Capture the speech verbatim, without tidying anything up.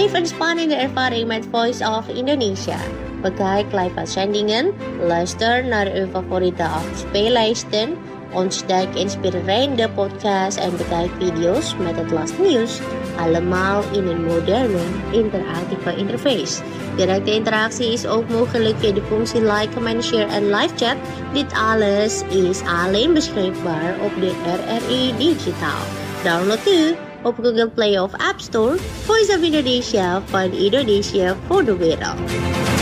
Beleef een spannende ervaring met Voice of Indonesia. Bekijk live uitzendingen, luister naar uw favoriete afspeellijsten, ontdek inspirerende podcasts en bekijk video's met het laatste nieuws. Allemaal in een moderne, interactieve interface. Directe interactie is ook mogelijk via de functie like, comment, share en live chat. Dit alles is alleen beschikbaar op de R R I Digitaal. Download nu op Google Play of App Store. Voice of Indonesia van Indonesia voor de wereld.